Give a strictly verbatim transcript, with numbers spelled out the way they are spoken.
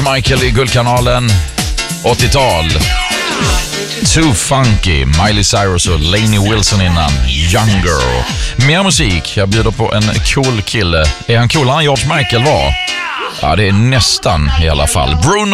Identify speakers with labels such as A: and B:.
A: Michael i Guldkanalen. åttiotal. Too Funky, Miley Cyrus och Lainey Wilson innan. Young Girl. Mer musik. Jag bjuder på en cool kille. Är han coolare än George Michael var? Ja, det är nästan i alla fall. Bruno